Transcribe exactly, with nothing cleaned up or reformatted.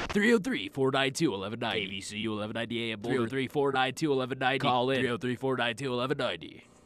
three oh three, four nine two, eleven ninety. K V C U eleven ninety A M Boulder. three oh three, four nine two, eleven ninety. Call in three oh three, four nine two, eleven ninety.